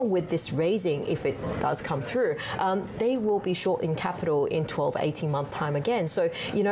with this raising, if it does come through, they will be short in capital in 12, 18-month time again. So,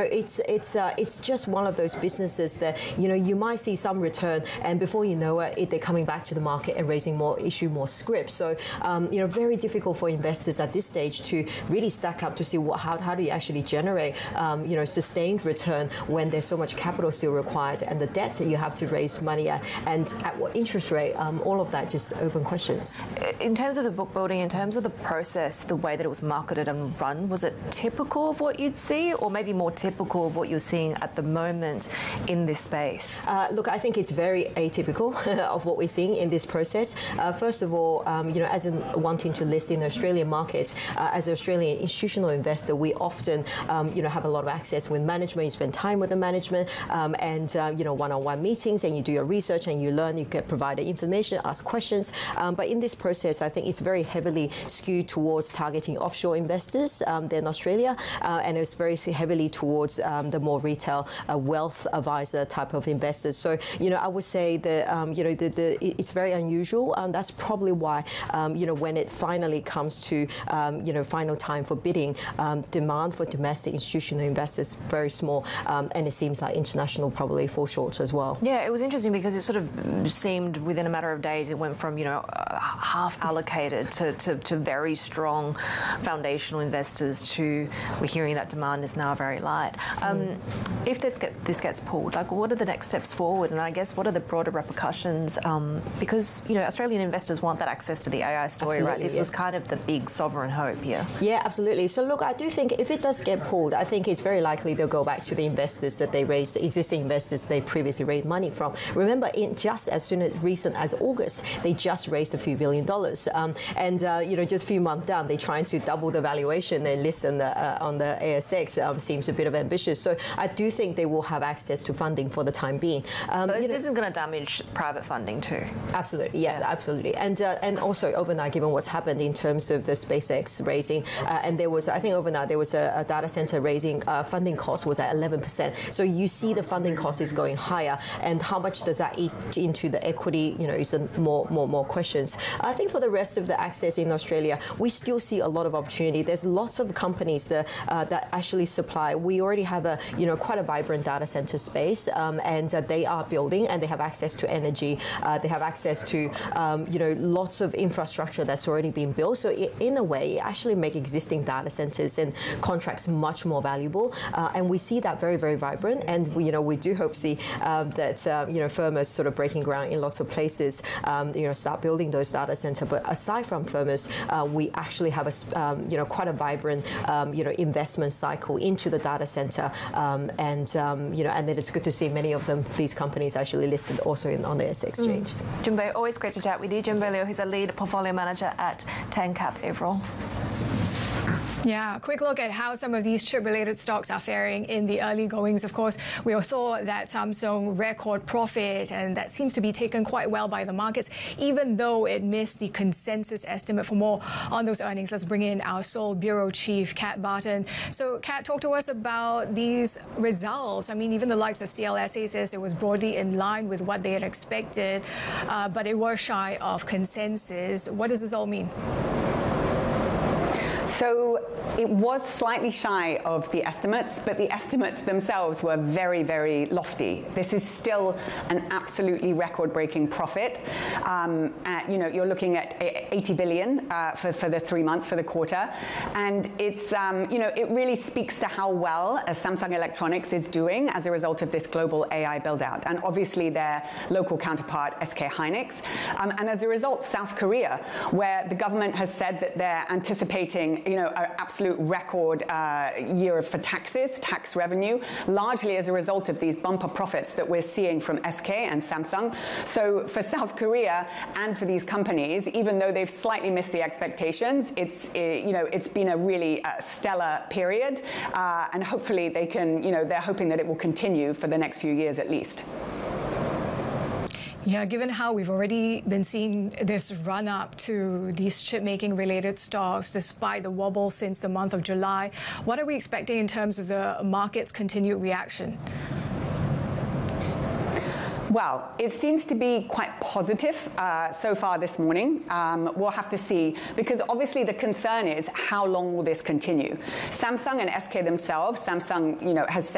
it's just one of those businesses that, you might see some return, and before you know it, they're coming back to the market and raising more, issue more script. So, very difficult for investors at this stage to really stack up to see how do you actually generate, sustained return when there's so much capital still required, and the debt that you have to raise money at, and at what interest rate, all of that just open questions. In terms of the book building, in terms of the process, the way that it was marketed and run, was it typical of what you'd see, or maybe more typical of what you're seeing at the moment in this space? Look, I think it's very atypical of what we're seeing in this process. First of all, as in wanting to list in the Australian market, as an Australian institutional investor, we often, have a lot of access with management. You spend time with the management, and one-on-one meetings, and you do your research and you learn. You get provided information, ask questions. But in this process, I think it's very heavily skewed towards targeting offshore investors than Australia, and it's very heavily towards the more retail wealth advisor type of investors. So, I would say that, it's very unusual. That's probably why, when it finally comes to, final time for bidding, demand for domestic institutional investors very small, and it seems like international probably fall short as well. Yeah, it was interesting because it sort of seemed within a matter of days it went from, half allocated to very strong foundational investors to, we're hearing that demand is now very light. If this gets pulled, what are the next steps forward? And I guess what are the broader repercussions? Because, Australian investors want that access to the AI story, absolutely, right? This was kind of the big sovereign hope here. Yeah, absolutely. So look, I do think if it does get pulled, I think it's very likely they'll go back to the investors that they raised, the existing investors they previously raised money from. Remember, just as soon as recent as August, they just raised a few $1 billion. Just a few months down, they're trying to double the valuation they list on the ASX. Seems a bit of ambitious. So I do think they will have access to funding for the time being. But this isn't going to damage private funding too. Absolutely, yeah, absolutely. And also overnight, given what's happened in terms of the SpaceX raising, and there was, I think overnight, there was a data center raising funding cost was at 11%. So you see the funding cost is going higher, and how much does that eat into the equity? Is more questions. I think for the rest of the access in Australia, we still see a lot of opportunity. There's lots of companies that actually supply. We already have quite a vibrant data center space, and they are building, and they have access to energy. They have access to lots of infrastructure that's already been built. So in a way, it actually make existing data centers and contracts much more valuable. And we see that very, very vibrant. And we do hope to see that firms sort of breaking ground in lots of places. Start building those data center. But aside from firms, we actually have quite a vibrant investment cycle into the data center, and then it's good to see many of them, these companies, actually listed also on the ASX exchange. Jun Bei, always great to chat with you. Jun Bei Liu, who's a lead portfolio manager at TenCap Everall. Yeah, a quick look at how some of these chip-related stocks are faring in the early goings. Of course, we all saw that Samsung record profit, and that seems to be taken quite well by the markets, even though it missed the consensus estimate. For more on those earnings, let's bring in our Seoul Bureau Chief, Kat Barton. So, Kat, talk to us about these results. I mean, even the likes of CLSA says it was broadly in line with what they had expected, but it was shy of consensus. What does this all mean? So it was slightly shy of the estimates, but the estimates themselves were very, very lofty. This is still an absolutely record-breaking profit. You're looking at 80 billion for the 3 months, for the quarter, and it's it really speaks to how well Samsung Electronics is doing as a result of this global AI build-out, and obviously their local counterpart SK Hynix, and as a result, South Korea, where the government has said that they're anticipating an absolute record year for tax revenue, largely as a result of these bumper profits that we're seeing from SK and Samsung. So for South Korea and for these companies, even though they've slightly missed the expectations, it's been a really stellar period, and hopefully they can, they're hoping that it will continue for the next few years at least. Yeah, given how we've already been seeing this run-up to these chip-making related stocks, despite the wobble since the month of July, what are we expecting in terms of the market's continued reaction? Well, it seems to be quite positive so far this morning. We'll have to see, because obviously the concern is how long will this continue? Samsung and SK themselves, Samsung, has said